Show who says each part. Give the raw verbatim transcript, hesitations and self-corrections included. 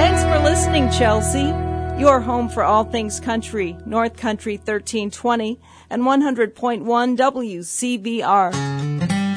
Speaker 1: Thanks for listening, Chelsea. Your home for all things country, North Country thirteen twenty and one hundred point one W C B R.